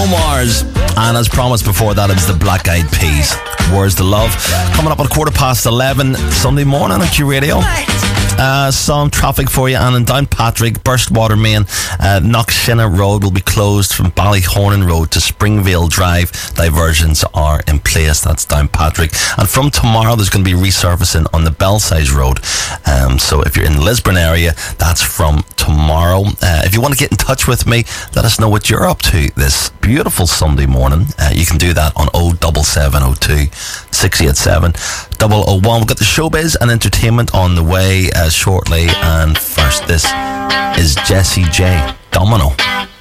Bruno Mars. And as promised before that, it was the Black Eyed Peas. Where's the Love? Coming up at 11:15 Sunday morning on Q Radio. Some traffic for you, and in Downpatrick, Burstwater Main, Knockshinna Road will be closed from Ballyhornan Road to Springvale Drive. Diversions are in place. That's Downpatrick. And from tomorrow, there's going to be resurfacing on the Belsize Road. So if you're in the Lisburn area, that's from tomorrow. If you want to get in touch with me, let us know what you're up to this beautiful Sunday morning. You can do that on 07702 687 001. We've got the showbiz and entertainment on the way shortly. And first, this is Jessie J. Domino.